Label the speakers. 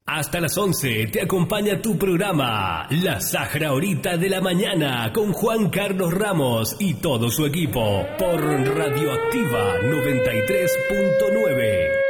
Speaker 1: Hasta las 11 te acompaña tu programa La Sahara Horita de la Mañana con Juan Carlos Ramos y todo su equipo por Radioactiva 93.9.